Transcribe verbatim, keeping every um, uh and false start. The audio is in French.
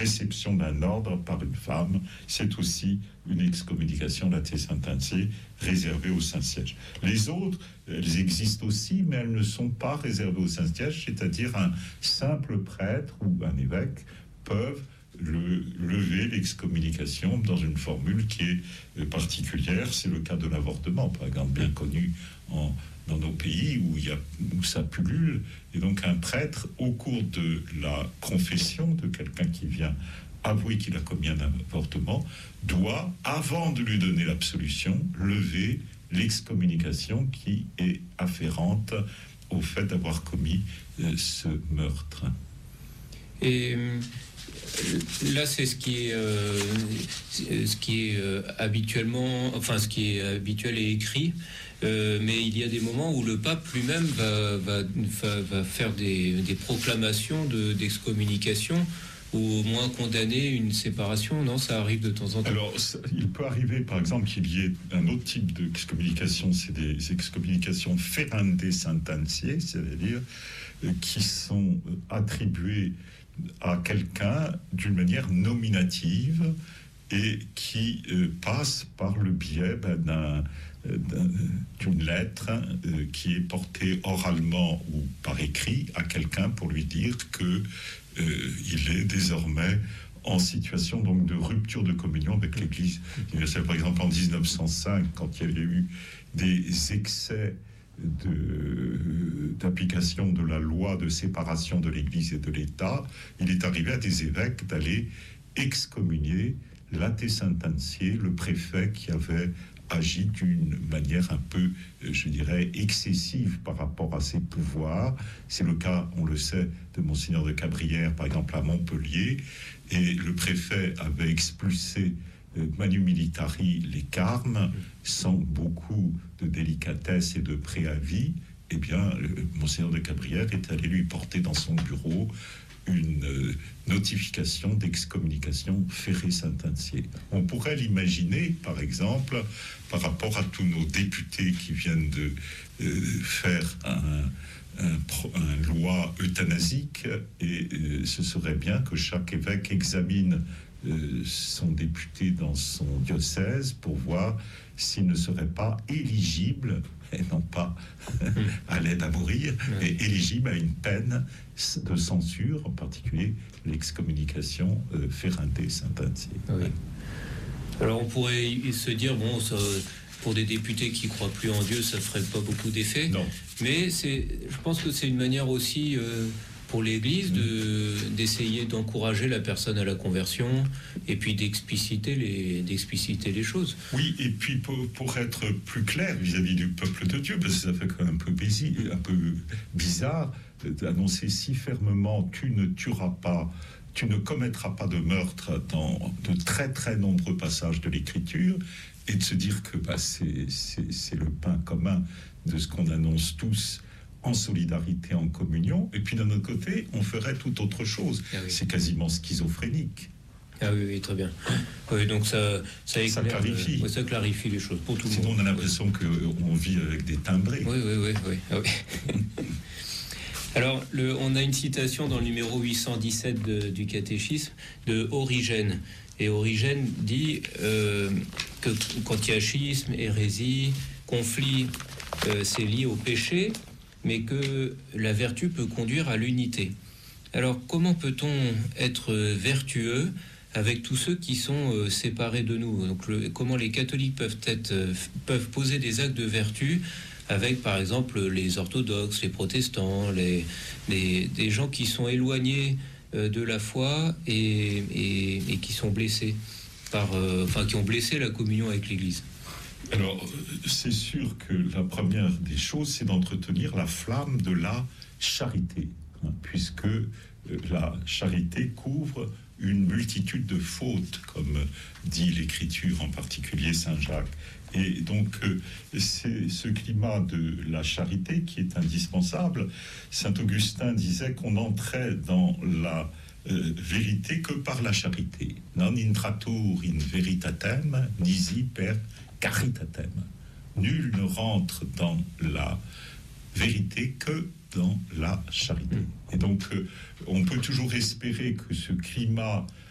réception d'un ordre par une femme, c'est aussi une excommunication de la Te Saint-Ancier réservée au Saint-Siège. Les autres, elles existent aussi, mais elles ne sont pas réservées au Saint-Siège, c'est-à-dire un simple prêtre ou un évêque peuvent le, lever l'excommunication dans une formule qui est particulière. C'est le cas de l'avortement, par exemple, bien connu en, dans nos pays où, il y a, où ça pullule. Et donc un prêtre, au cours de la confession de quelqu'un qui vient avouer qu'il a commis un avortement, doit, avant de lui donner l'absolution, lever l'excommunication qui est afférente au fait d'avoir commis euh, ce meurtre. Et là, c'est ce qui est, euh, ce qui est euh, habituellement, enfin, ce qui est habituel et écrit. Euh, mais il y a des moments où le pape lui-même va, va, va, va faire des, des proclamations de, d'excommunication ou au moins condamner une séparation, non? Ça arrive de temps en temps. Alors, ça, il peut arriver, par exemple, qu'il y ait un autre type d'excommunication, c'est des excommunications ferrante Saint-Ancier, c'est-à-dire euh, qui sont attribuées à quelqu'un d'une manière nominative et qui euh, passe par le biais ben, d'un, d'un, d'une lettre euh, qui est portée oralement ou par écrit à quelqu'un pour lui dire que euh, il est désormais en situation donc de rupture de communion avec l'Église universelle. Par exemple, en dix-neuf cent cinq, quand il y avait eu des excès de, d'application de la loi de séparation de l'Église et de l'État, il est arrivé à des évêques d'aller excommunier l'athée Saint-Ancier, le préfet qui avait agi d'une manière un peu, je dirais, excessive par rapport à ses pouvoirs. C'est le cas, on le sait, de Monseigneur de Cabrières, par exemple, à Montpellier, et le préfet avait expulsé Manu Militari les carmes, sans beaucoup de délicatesse et de préavis. Eh bien, Monseigneur de Cabrières est allé lui porter dans son bureau une euh, notification d'excommunication ferrée Saint-Ancier. On pourrait l'imaginer, par exemple, par rapport à tous nos députés qui viennent de euh, faire un, un, un loi euthanasique, et euh, ce serait bien que chaque évêque examine euh, son député dans son diocèse pour voir s'il ne serait pas éligible, et non pas à l'aide à mourir, mais éligible à une peine de censure, en particulier l'excommunication euh, ferrante Saint-Ancier. Oui. Alors on pourrait se dire, bon, ça, pour des députés qui ne croient plus en Dieu, ça ne ferait pas beaucoup d'effet. Non. Mais c'est, je pense que c'est une manière aussi euh, pour l'Église de, d'essayer d'encourager la personne à la conversion et puis d'expliciter les, d'expliciter les choses. Oui, et puis pour, pour être plus clair vis-à-vis du peuple de Dieu, parce que ça fait quand même un peu, baisi, un peu bizarre d'annoncer si fermement « tu ne tueras pas », tu ne commettras pas de meurtre dans de très très nombreux passages de l'Écriture, et de se dire que bah, c'est, c'est, c'est le pain commun de ce qu'on annonce tous en solidarité, en communion, et puis d'un autre côté, on ferait tout autre chose. Ah oui. C'est quasiment schizophrénique. Ah oui, oui, très bien. Oui, donc ça, ça, éclaire, ça clarifie. Euh, ça clarifie les choses pour tout le monde. Sinon, on a l'impression qu'on vit avec des timbrés. Oui, oui, oui. oui. Ah oui. Alors, le, on a une citation dans le numéro huit cent dix-sept de, du catéchisme de Origène. Et Origène dit euh, que quand il y a schisme, hérésie, conflit, euh, c'est lié au péché, mais que la vertu peut conduire à l'unité. Alors, comment peut-on être vertueux avec tous ceux qui sont euh, séparés de nous? Donc, le, comment les catholiques peuvent être, euh, peuvent poser des actes de vertu avec, par exemple, les orthodoxes, les protestants, les, les, des gens qui sont éloignés euh, de la foi et, et, et qui sont blessés par, euh, enfin, qui ont blessé la communion avec l'Église. Alors, c'est sûr que la première des choses, c'est d'entretenir la flamme de la charité, hein, puisque euh, la charité couvre une multitude de fautes, comme dit l'Écriture, en particulier Saint Jacques. Et donc, euh, c'est ce climat de la charité qui est indispensable. Saint Augustin disait qu'on entrait dans la euh, vérité que par la charité. Non intratur in veritatem, nisi per caritatem. Nul ne rentre dans la vérité que dans la charité. Et donc, euh, on peut toujours espérer que ce climat